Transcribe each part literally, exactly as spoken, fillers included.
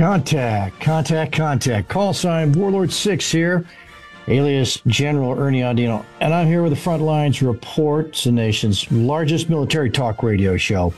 Contact, contact, contact. Call sign Warlord six here, alias General Ernie Audino, and I'm here with the Frontlines Report, it's the nation's largest military talk radio show.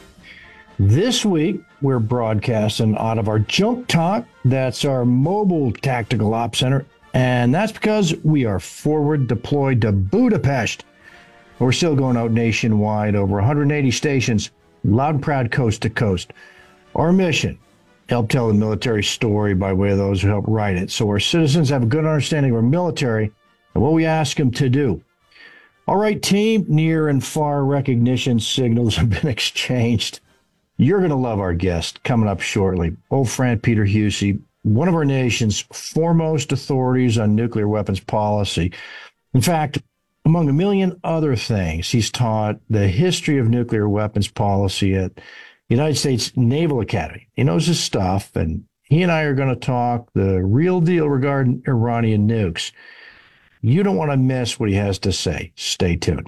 This week, we're broadcasting out of our Jump Talk. That's our mobile tactical ops center, and that's because we are forward deployed to Budapest. We're still going out nationwide, over one hundred eighty stations, loud and proud, coast to coast. Our mission: help tell the military story by way of those who help write it, so our citizens have a good understanding of our military and what we ask them to do. All right, team, near and far recognition signals have been exchanged. You're going to love our guest coming up shortly. Old friend Peter Huessy, one of our nation's foremost authorities on nuclear weapons policy. In fact, among a million other things, he's taught the history of nuclear weapons policy at United States Naval Academy. He knows his stuff, and he and I are going to talk the real deal regarding Iranian nukes. You don't want to miss what he has to say. Stay tuned.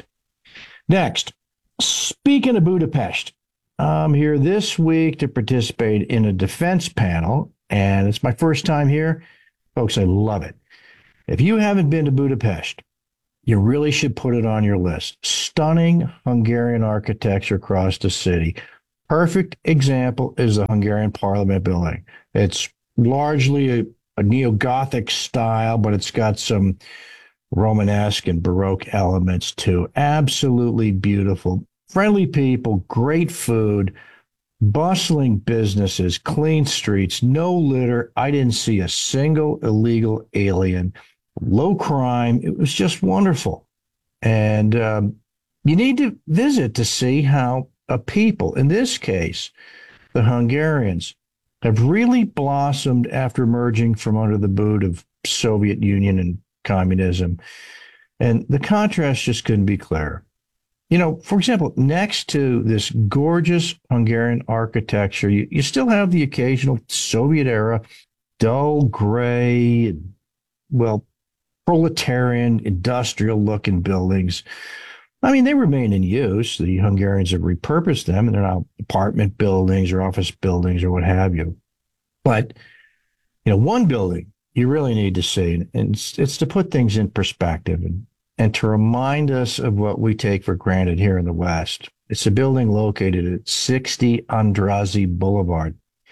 Next, speaking of Budapest, I'm here this week to participate in a defense panel, and it's my first time here. Folks, I love it. If you haven't been to Budapest, you really should put it on your list. Stunning Hungarian architecture across the city. Perfect example is the Hungarian Parliament building. It's largely a, a neo-Gothic style, but it's got some Romanesque and Baroque elements too. Absolutely beautiful. Friendly people, great food, bustling businesses, clean streets, no litter. I didn't see a single illegal alien. Low crime. It was just wonderful. And um, you need to visit to see how a people, in this case, the Hungarians, have really blossomed after emerging from under the boot of Soviet Union and communism. And the contrast just couldn't be clearer. You know, for example, next to this gorgeous Hungarian architecture, you, you still have the occasional Soviet-era, dull gray, well, proletarian, industrial-looking buildings. I mean, they remain in use. The Hungarians have repurposed them, and they're now apartment buildings or office buildings or what have you. But, you know, one building you really need to see, and it's, it's to put things in perspective and, and to remind us of what we take for granted here in the West. It's a building located at sixty Andrassy Boulevard.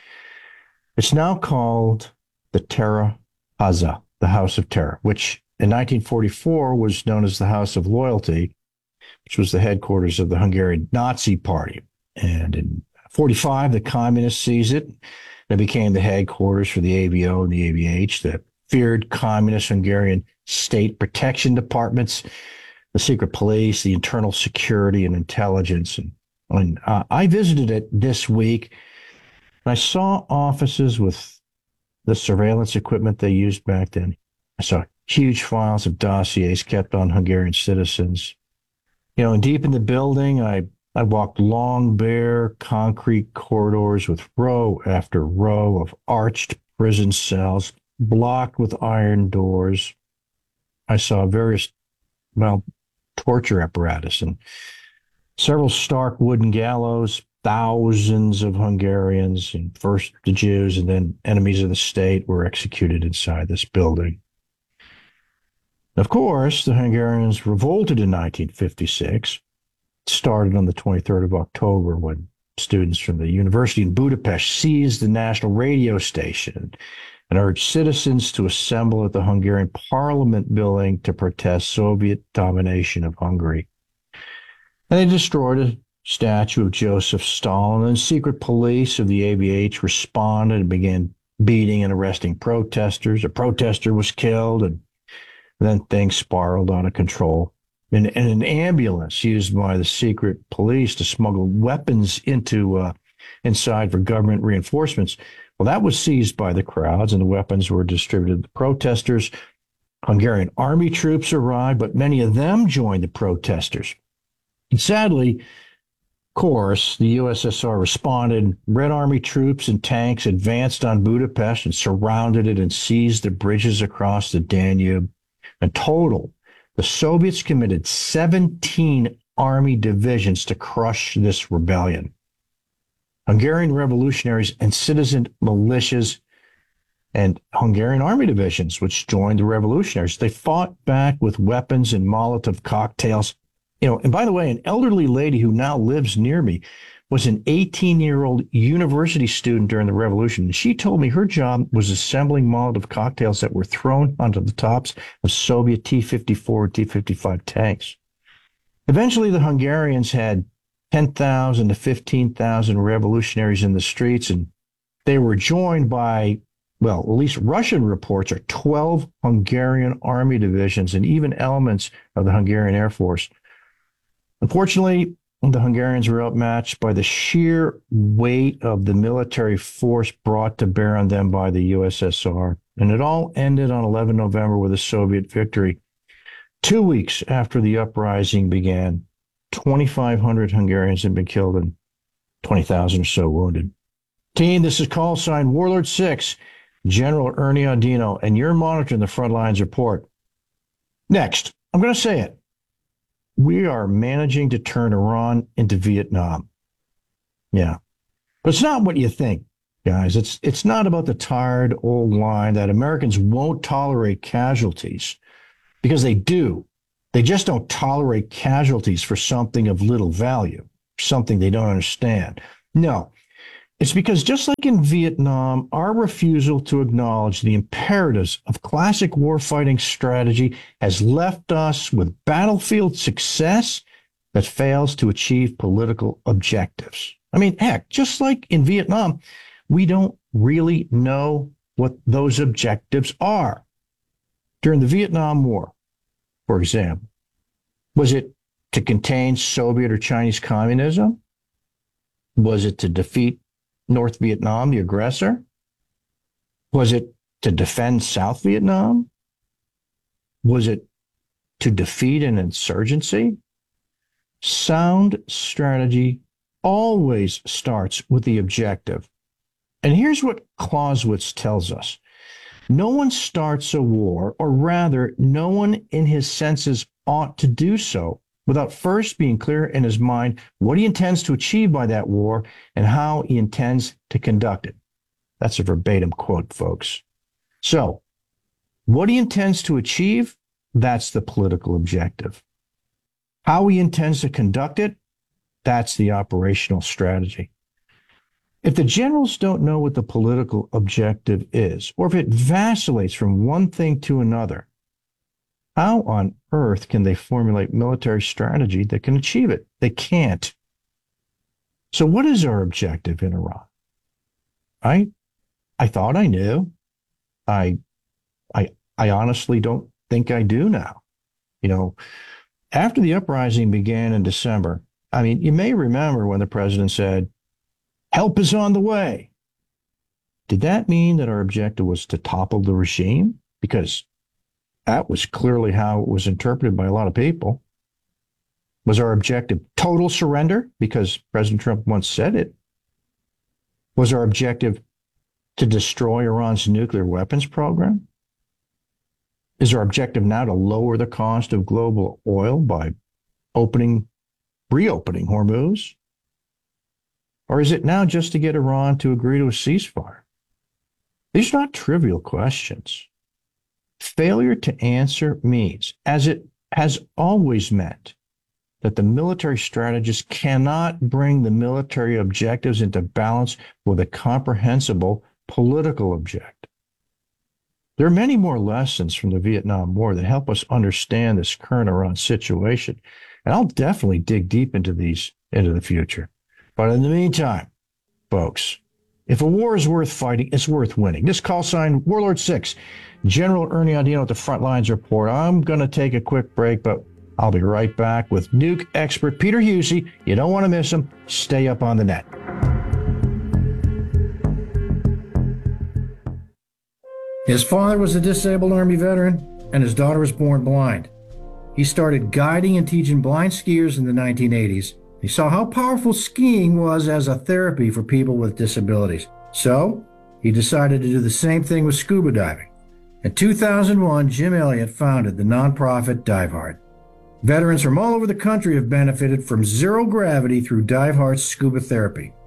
It's now called the Terra Haza, the House of Terror, which in nineteen forty-four was known as the House of Loyalty, which was the headquarters of the Hungarian Nazi Party. And in forty-five, the communists seized it. It became the headquarters for the A V O and the A V H, the feared communist Hungarian state protection departments, the secret police, the internal security and intelligence. And, and uh, I visited it this week, and I saw offices with the surveillance equipment they used back then. I saw huge files of dossiers kept on Hungarian citizens. You know, and deep in the building, I, I walked long, bare, concrete corridors with row after row of arched prison cells, blocked with iron doors. I saw various, well, torture apparatus and several stark wooden gallows. Thousands of Hungarians, and first the Jews and then enemies of the state, were executed inside this building. Of course, the Hungarians revolted in nineteen fifty-six. It started on the twenty-third of October when students from the University in Budapest seized the national radio station and urged citizens to assemble at the Hungarian Parliament building to protest Soviet domination of Hungary. And they destroyed a statue of Joseph Stalin, and secret police of the A V H responded and began beating and arresting protesters. A protester was killed, and then things spiraled out of control. And, and an ambulance used by the secret police to smuggle weapons into uh, inside for government reinforcements, well, that was seized by the crowds, and the weapons were distributed to the protesters. Hungarian army troops arrived, but many of them joined the protesters. And sadly, of course, the U S S R responded. Red Army troops and tanks advanced on Budapest and surrounded it and seized the bridges across the Danube. In total, the Soviets committed seventeen army divisions to crush this rebellion. Hungarian revolutionaries and citizen militias and Hungarian army divisions, which joined the revolutionaries. They fought back with weapons and Molotov cocktails. You know, and by the way, an elderly lady who now lives near me was an eighteen-year-old university student during the revolution. And she told me her job was assembling Molotov cocktails that were thrown onto the tops of Soviet T fifty-four and T fifty-five tanks. Eventually, the Hungarians had ten thousand to fifteen thousand revolutionaries in the streets, and they were joined by, well, at least Russian reports are twelve Hungarian army divisions and even elements of the Hungarian Air Force. Unfortunately, the Hungarians were outmatched by the sheer weight of the military force brought to bear on them by the U S S R. And it all ended on eleven November with a Soviet victory. Two weeks after the uprising began, twenty-five hundred Hungarians had been killed and twenty thousand or so wounded. Team, this is call sign Warlord six, General Ernie Audino, and you're monitoring the Frontlines Report. Next, I'm going to say it. We are managing to turn Iran into Vietnam. Yeah. But it's not what you think, guys. It's it's not about the tired old line that Americans won't tolerate casualties, because they do. They just don't tolerate casualties for something of little value, something they don't understand. No. It's because just like in Vietnam, our refusal to acknowledge the imperatives of classic warfighting strategy has left us with battlefield success that fails to achieve political objectives. I mean, heck, just like in Vietnam, we don't really know what those objectives are. During the Vietnam War, for example, was it to contain Soviet or Chinese communism? Was it to defeat North Vietnam, the aggressor? Was it to defend South Vietnam? Was it to defeat an insurgency? Sound strategy always starts with the objective. And here's what Clausewitz tells us. No one starts a war, or rather, no one in his senses ought to do so, without first being clear in his mind what he intends to achieve by that war and how he intends to conduct it. That's a verbatim quote, folks. So, what he intends to achieve, that's the political objective. How he intends to conduct it, that's the operational strategy. If the generals don't know what the political objective is, or if it vacillates from one thing to another, how on earth can they formulate military strategy that can achieve it? They can't. So what is our objective in Iran? I, I thought I knew. I, I, I honestly don't think I do now. You know, after the uprising began in December, I mean, you may remember when the president said, "Help is on the way." Did that mean that our objective was to topple the regime? Because that was clearly how it was interpreted by a lot of people. Was our objective total surrender? Because President Trump once said it. Was our objective to destroy Iran's nuclear weapons program? Is our objective now to lower the cost of global oil by opening, reopening Hormuz? Or is it now just to get Iran to agree to a ceasefire? These are not trivial questions. Failure to answer means, as it has always meant, that the military strategist cannot bring the military objectives into balance with a comprehensible political objective. There are many more lessons from the Vietnam War that help us understand this current Iran situation, and I'll definitely dig deep into these into the future. But in the meantime, folks, if a war is worth fighting, it's worth winning. This call sign, Warlord six, General Ernie Audino at the Frontlines Report. I'm going to take a quick break, but I'll be right back with nuke expert Peter Husey. You don't want to miss him. Stay up on the net. His father was a disabled Army veteran, and his daughter was born blind. He started guiding and teaching blind skiers in the nineteen eighties. He saw how powerful skiing was as a therapy for people with disabilities. So he decided to do the same thing with scuba diving. In two thousand one, Jim Elliott founded the nonprofit DiveHeart. Veterans from all over the country have benefited from zero gravity through DiveHeart's scuba therapy.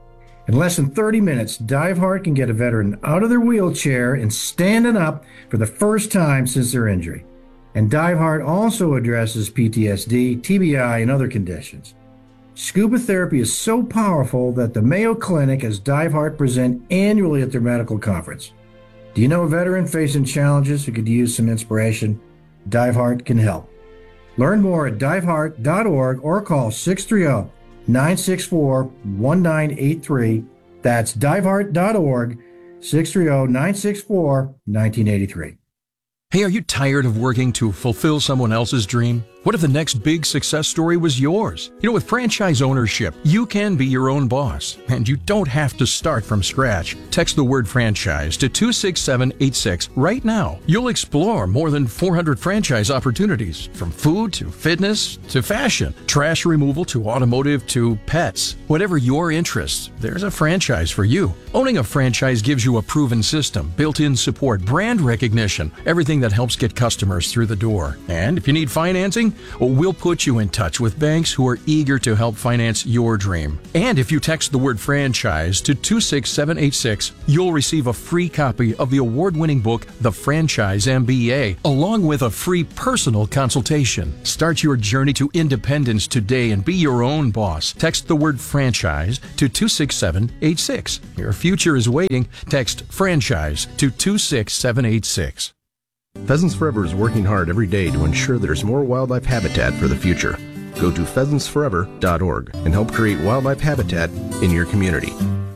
In less than thirty minutes, DiveHeart can get a veteran out of their wheelchair and standing up for the first time since their injury. And DiveHeart also addresses P T S D, T B I, and other conditions. Scuba therapy is so powerful that the Mayo Clinic has DiveHeart present annually at their medical conference. Do you know a veteran facing challenges who could use some inspiration? DiveHeart can help. Learn more at dive heart dot org or call six three zero, nine six four, one nine eight three. That's dive heart dot org, six three zero, nine six four, one nine eight three. Hey, are you tired of working to fulfill someone else's dream? What if the next big success story was yours? You know, with franchise ownership, you can be your own boss, and you don't have to start from scratch. Text the word franchise to two six seven eight six right now. You'll explore more than four hundred franchise opportunities, from food to fitness to fashion, trash removal to automotive to pets. Whatever your interests, there's a franchise for you. Owning a franchise gives you a proven system, built-in support, brand recognition, everything that helps get customers through the door. And if you need financing, well, we'll put you in touch with banks who are eager to help finance your dream. And if you text the word franchise to two six seven eight six, you'll receive a free copy of the award-winning book, The Franchise M B A, along with a free personal consultation. Start your journey to independence today and be your own boss. Text the word franchise to two six seven eight six. Your future is waiting. Text franchise to two six seven eight six. Pheasants Forever is working hard every day to ensure there's more wildlife habitat for the future. Go to pheasants forever dot org and help create wildlife habitat in your community.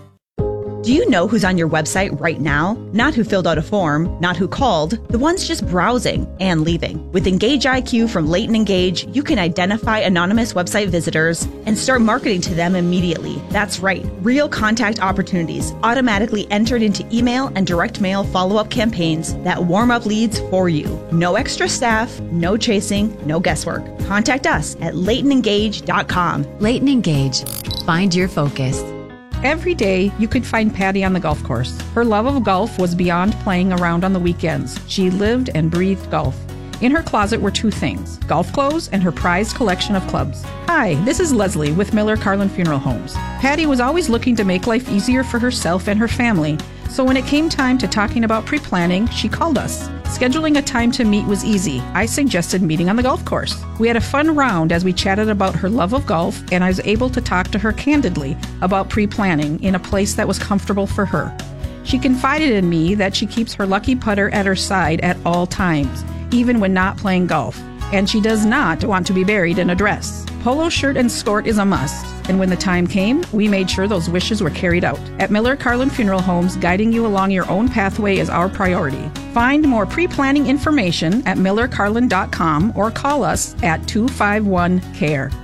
Do you know who's on your website right now? Not who filled out a form, not who called, the ones just browsing and leaving. With Engage I Q from Leighton Engage, you can identify anonymous website visitors and start marketing to them immediately. That's right, real contact opportunities automatically entered into email and direct mail follow-up campaigns that warm up leads for you. No extra staff, no chasing, no guesswork. Contact us at leighton engage dot com. Leighton Engage. Find your focus. Every day, you could find Patty on the golf course. Her love of golf was beyond playing around on the weekends. She lived and breathed golf. In her closet were two things, golf clothes and her prized collection of clubs. Hi, this is Leslie with Miller Carlin Funeral Homes. Patty was always looking to make life easier for herself and her family, so when it came time to talking about pre-planning, she called us. Scheduling a time to meet was easy. I suggested meeting on the golf course. We had a fun round as we chatted about her love of golf, and I was able to talk to her candidly about pre-planning in a place that was comfortable for her. She confided in me that she keeps her lucky putter at her side at all times, even when not playing golf, and she does not want to be buried in a dress. Polo shirt and skirt is a must, and when the time came, we made sure those wishes were carried out. At Miller Carlin Funeral Homes, guiding you along your own pathway is our priority. Find more pre-planning information at miller carlin dot com or call us at two five one C A R E.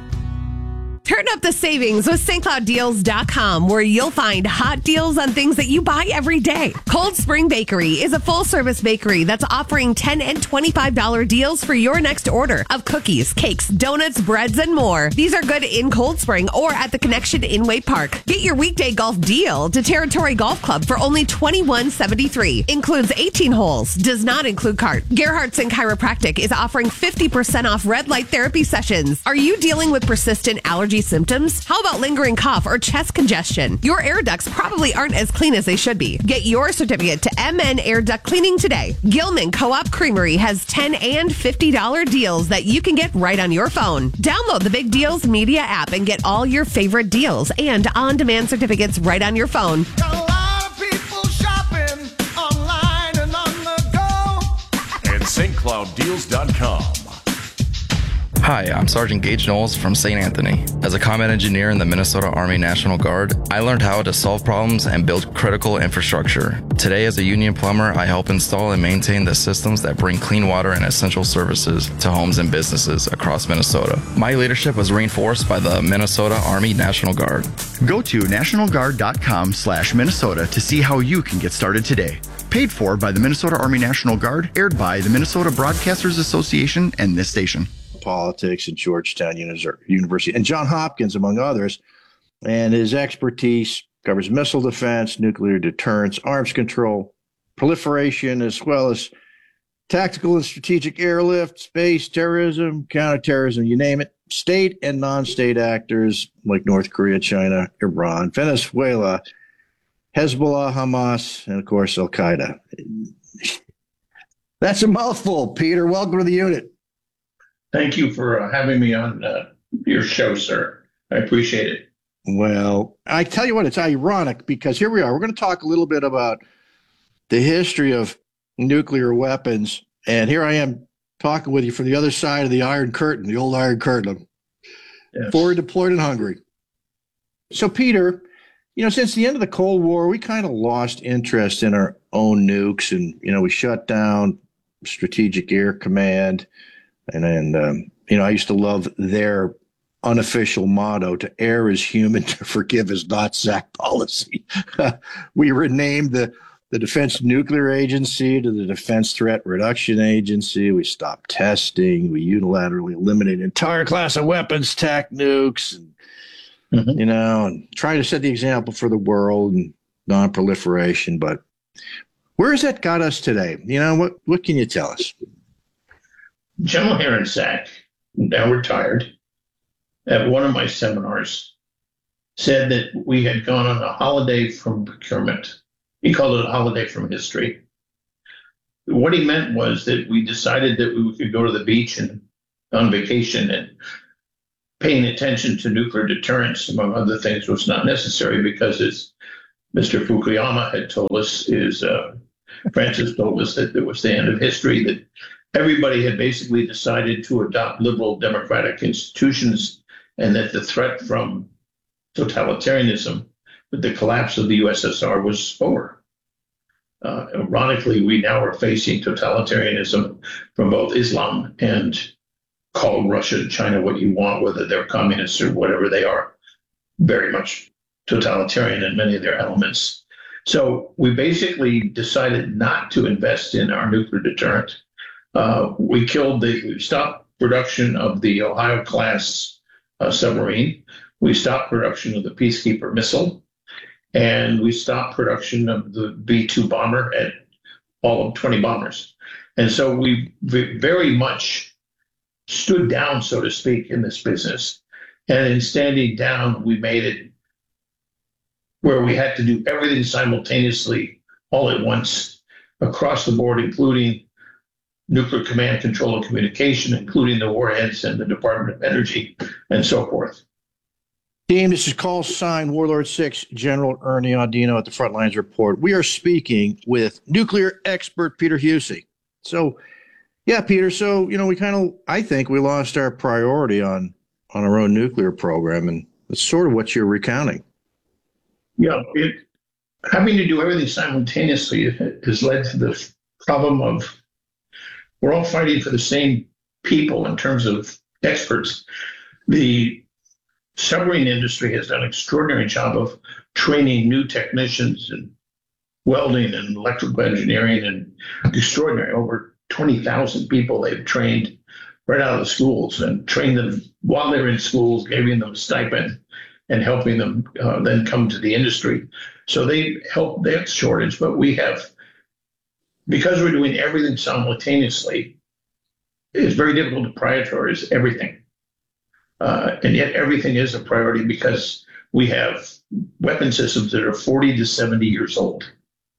Turn up the savings with Saint Cloud Deals dot com, where you'll find hot deals on things that you buy every day. Cold Spring Bakery is a full-service bakery that's offering ten dollars and twenty-five dollars deals for your next order of cookies, cakes, donuts, breads, and more. These are good in Cold Spring or at the Connection in Way Park. Get your weekday golf deal to Territory Golf Club for only twenty-one seventy-three. Includes eighteen holes. Does not include cart. Gerhardt's and Chiropractic is offering fifty percent off red light therapy sessions. Are you dealing with persistent allergy symptoms? How about lingering cough or chest congestion? Your air ducts probably aren't as clean as they should be. Get your certificate to M N Air Duct Cleaning today. Gilman Co-op Creamery has ten and fifty dollars deals that you can get right on your phone. Download the Big Deals Media app and get all your favorite deals and on-demand certificates right on your phone. Got a lot of people shopping online and on the go. And Saint Cloud Deals dot com. Hi, I'm Sergeant Gage Knowles from Saint Anthony. As a combat engineer in the Minnesota Army National Guard, I learned how to solve problems and build critical infrastructure. Today, as a union plumber, I help install and maintain the systems that bring clean water and essential services to homes and businesses across Minnesota. My leadership was reinforced by the Minnesota Army National Guard. Go to national guard dot com slash Minnesota to see how you can get started today. Paid for by the Minnesota Army National Guard, aired by the Minnesota Broadcasters Association and this station. Politics at Georgetown University, and John Hopkins, among others. And his expertise covers missile defense, nuclear deterrence, arms control, proliferation, as well as tactical and strategic airlift, space, terrorism, counterterrorism, you name it. State and non-state actors like North Korea, China, Iran, Venezuela, Hezbollah, Hamas, and of course, Al Qaeda. That's a mouthful, Peter. Welcome to the unit. Thank you for uh, having me on uh, your show, sir. I appreciate it. Well, I tell you what, it's ironic because here we are. We're going to talk a little bit about the history of nuclear weapons. And here I am talking with you from the other side of the Iron Curtain, the old Iron Curtain. Yes. Forward deployed in Hungary. So, Peter, you know, since the end of the Cold War, we kind of lost interest in our own nukes, and, you know, we shut down Strategic Air Command. And, and um, you know, I used to love their unofficial motto, to err is human, to forgive is not sack policy. We renamed the, the Defense Nuclear Agency to the Defense Threat Reduction Agency. We stopped testing. We unilaterally eliminated entire class of weapons, TAC nukes, and Mm-hmm. you know, and trying to set the example for the world and non-proliferation. But where has that got us today? You know, what what can you tell us? General Herrensack, now retired, at one of my seminars, said that we had gone on a holiday from procurement. He called it a holiday from history. What he meant was that we decided that we could go to the beach and on vacation, and paying attention to nuclear deterrence, among other things, was not necessary because, as Mister Fukuyama had told us, is uh, Francis told us that it was the end of history, that everybody had basically decided to adopt liberal democratic institutions, and that the threat from totalitarianism with the collapse of the U S S R was over. Uh, ironically, we now are facing totalitarianism from both Islam and call Russia and China what you want, whether they're communists or whatever they are, very much totalitarian in many of their elements. So we basically decided not to invest in our nuclear deterrent. Uh, we killed the, we stopped production of the Ohio-class uh, submarine. We stopped production of the Peacekeeper missile. And we stopped production of the B two bomber at all of twenty bombers. And so we very much stood down, so to speak, in this business. And in standing down, we made it where we had to do everything simultaneously, all at once, across the board, including nuclear command, control, and communication, including the warheads and the Department of Energy, and so forth. Team, this is call sign Warlord six, General Ernie Audino at the Frontlines Report. We are speaking with nuclear expert Peter Husey. So, yeah, Peter, so, you know, we kind of, I think we lost our priority on, on our own nuclear program, and that's sort of what you're recounting. Yeah, it, having to do everything simultaneously has led to the problem of we're all fighting for the same people in terms of experts. The submarine industry has done an extraordinary job of training new technicians in welding and electrical engineering, and extraordinary, over twenty thousand people they've trained right out of the schools, and trained them while they're in schools, giving them a stipend and helping them uh, then come to the industry. So they help that shortage, but we have, because we're doing everything simultaneously, it's very difficult to prioritize everything. Uh, and yet everything is a priority because we have weapon systems that are forty to seventy years old.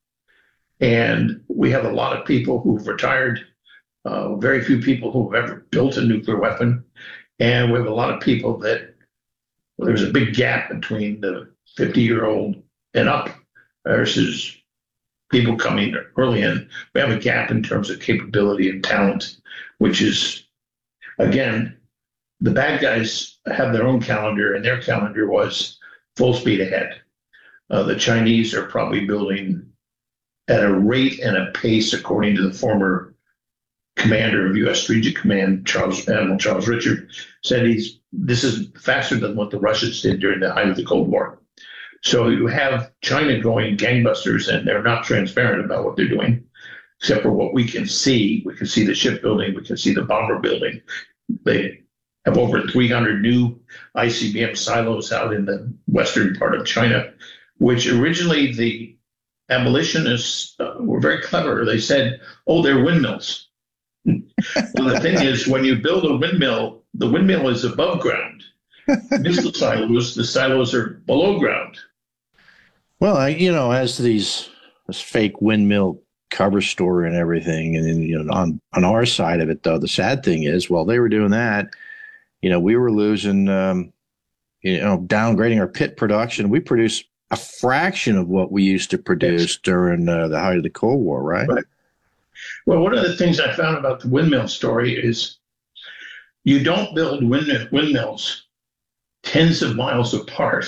And we have a lot of people who've retired, uh, very few people who've ever built a nuclear weapon. And we have a lot of people that, well, there's a big gap between the fifty-year-old and up versus people coming early in. We have a gap in terms of capability and talent, which is, again, the bad guys have their own calendar, and their calendar was full speed ahead. Uh, the Chinese are probably building at a rate and a pace, according to the former commander of U S Strategic Command, Charles Admiral Charles Richard, said he's this is faster than what the Russians did during the height of the Cold War. So you have China going gangbusters, and they're not transparent about what they're doing, except for what we can see. We can see the shipbuilding, we can see the bomber building. They have over three hundred new I C B M silos out in the western part of China, which originally the abolitionists uh, were very clever. They said, oh, they're windmills. Well, the thing is, when you build a windmill, the windmill is above ground. Missile silos, the silos are below ground. Well, I, you know, as these this fake windmill cover story and everything, and then, you know, on on our side of it, though, the sad thing is, while they were doing that, you know, we were losing, um, you know, downgrading our pit production. We produce a fraction of what we used to produce during uh, the height of the Cold War, right? Right. Well, one of the things I found about the windmill story is you don't build wind, windmills tens of miles apart.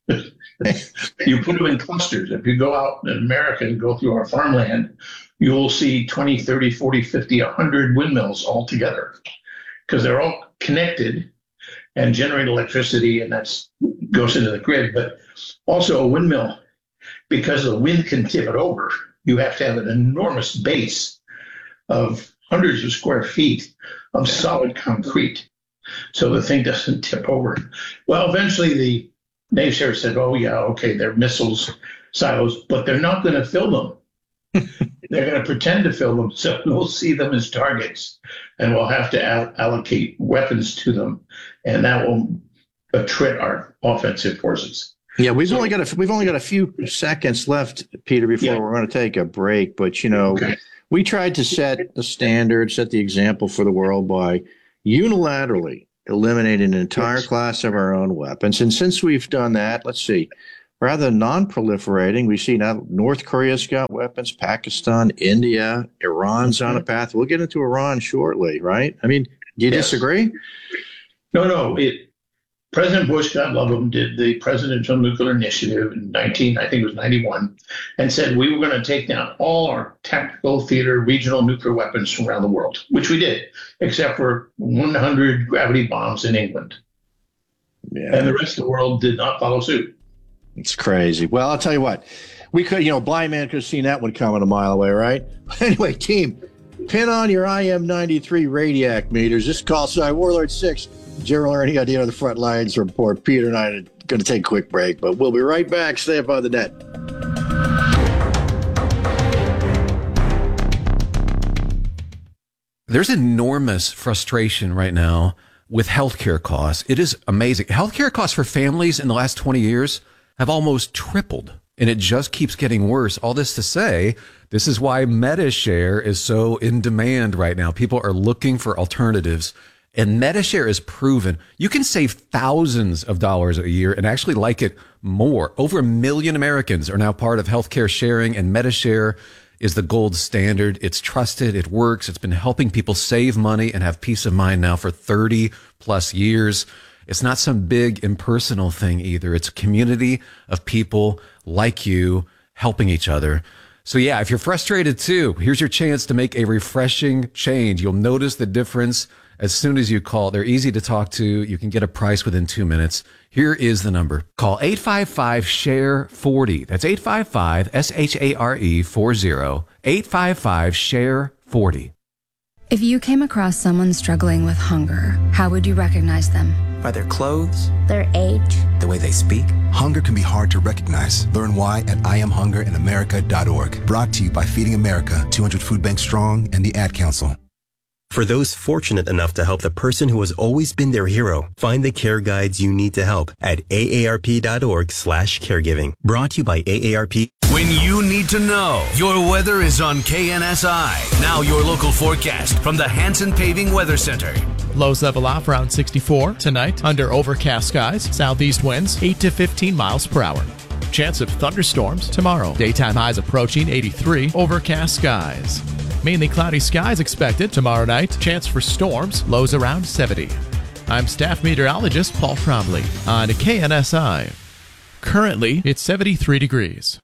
You put them in clusters. If you go out in America and go through our farmland, you'll see twenty, thirty, forty, fifty, one hundred windmills all together because they're all connected and generate electricity, and that's goes into the grid. But also a windmill, because the wind can tip it over, you have to have an enormous base of hundreds of square feet of solid concrete so the thing doesn't tip over. Well, eventually the naysayers said, oh, yeah, okay, they're missiles, silos, but they're not going to fill them. They're going to pretend to fill them, so we'll see them as targets, and we'll have to al- allocate weapons to them, and that will attrit our offensive forces. Yeah, we've so, only got a we've only got a few seconds left, Peter, before yeah. we're going to take a break. But you know, okay. we tried to set the standard, set the example for the world by unilaterally eliminating an entire yes. class of our own weapons. And since we've done that, let's see, rather than non-proliferating, we see now North Korea's got weapons, Pakistan, India, Iran's mm-hmm. on a path. We'll get into Iran shortly, right? I mean, do you yes. disagree? No, no. It, President Bush, God love him, did the Presidential Nuclear Initiative in nineteen, I think it was ninety-one, and said we were going to take down all our tactical theater regional nuclear weapons from around the world, which we did, except for one hundred gravity bombs in England. Yeah. And the rest of the world did not follow suit. It's crazy. Well, I'll tell you what, we could, you know, blind man could have seen that one coming a mile away, right? Anyway, team, pin on your I M ninety-three Radiac meters. This call sign Warlord six. General Ernie Idea on the front lines report. Peter and I are going to take a quick break, but we'll be right back. Stay up on the net. There's enormous frustration right now with healthcare costs. It is amazing. Healthcare costs for families in the last twenty years have almost tripled, and it just keeps getting worse. All this to say, this is why MediShare is so in demand right now. People are looking for alternatives. And MediShare is proven you can save thousands of dollars a year and actually like it more. Over a million Americans are now part of healthcare sharing, and MediShare is the gold standard. It's trusted. It works. It's been helping people save money and have peace of mind now for thirty plus years. It's not some big impersonal thing either. It's a community of people like you helping each other. So yeah, if you're frustrated too, here's your chance to make a refreshing change. You'll notice the difference as soon as you call. They're easy to talk to. You can get a price within two minutes. Here is the number. Call eight five five, S H A R E, forty. That's eight five five, S H A R E, forty. eight five five, S H A R E, forty. If you came across someone struggling with hunger, how would you recognize them? By their clothes, their age, the way they speak. Hunger can be hard to recognize. Learn why at I am hunger in america dot org. Brought to you by Feeding America, two hundred Food Bank Strong, and the Ad Council. For those fortunate enough to help the person who has always been their hero, find the care guides you need to help at A A R P dot org slash caregiving. Brought to you by A A R P. When you need to know, your weather is on K N S I. Now your local forecast from the Hanson Paving Weather Center. Lows level off around sixty-four tonight under overcast skies. Southeast winds eight to fifteen miles per hour. Chance of thunderstorms tomorrow. Daytime highs approaching eighty-three. Overcast skies. Mainly cloudy skies expected tomorrow night. Chance for storms. Lows around seventy. I'm staff meteorologist Paul Trombley on K N S I. Currently, it's seventy-three degrees.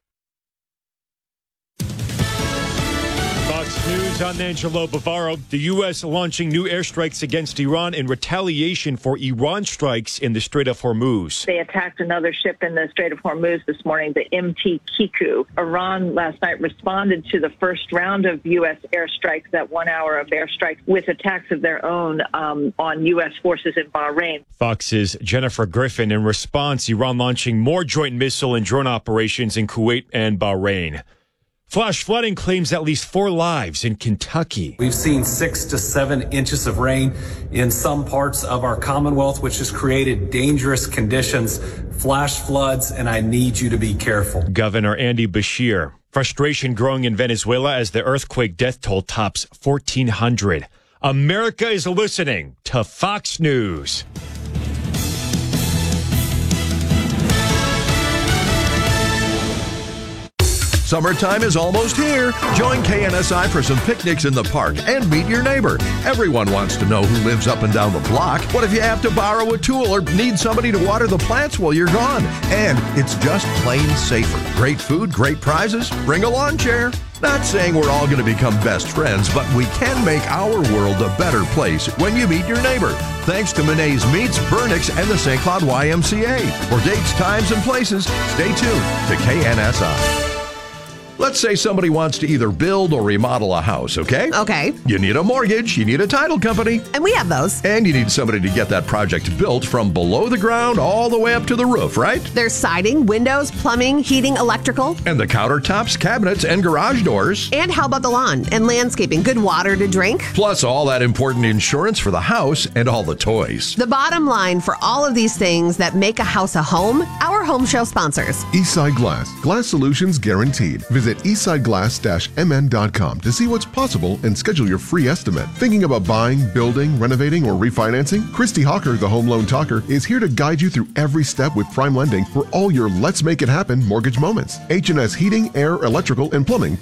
Fox News, I'm Angelo Bavaro. The U S launching new airstrikes against Iran in retaliation for Iran strikes in the Strait of Hormuz. They attacked another ship in the Strait of Hormuz this morning, the M T Kiku. Iran last night responded to the first round of U S airstrikes, that one hour of airstrikes, with attacks of their own um, on U S forces in Bahrain. Fox's Jennifer Griffin. In response, Iran launching more joint missile and drone operations in Kuwait and Bahrain. Flash flooding claims at least four lives in Kentucky. We've seen six to seven inches of rain in some parts of our Commonwealth, which has created dangerous conditions, flash floods, and I need you to be careful. Governor Andy Beshear. Frustration growing in Venezuela as the earthquake death toll tops fourteen hundred. America is listening to Fox News. Summertime is almost here. Join K N S I for some picnics in the park and meet your neighbor. Everyone wants to know who lives up and down the block. What if you have to borrow a tool or need somebody to water the plants while you're gone? And it's just plain safer. Great food, great prizes. Bring a lawn chair. Not saying we're all going to become best friends, but we can make our world a better place when you meet your neighbor. Thanks to Monet's Meats, Burnix, and the Saint Cloud Y M C A. For dates, times, and places, stay tuned to K N S I. Let's say somebody wants to either build or remodel a house, okay? Okay. You need a mortgage, you need a title company. And we have those. And you need somebody to get that project built from below the ground all the way up to the roof, right? There's siding, windows, plumbing, heating, electrical. And the countertops, cabinets, and garage doors. And how about the lawn and landscaping? Good water to drink. Plus all that important insurance for the house and all the toys. The bottom line for all of these things that make a house a home, our home show sponsors. Eastside Glass. Glass solutions guaranteed. Visit eastside glass dash m n dot com to see what's possible and schedule your free estimate. Thinking about buying, building, renovating, or refinancing? Christy Hawker, the Home Loan Talker, is here to guide you through every step with prime lending for all your let's make it happen mortgage moments. H and S Heating, Air, Electrical, and Plumbing.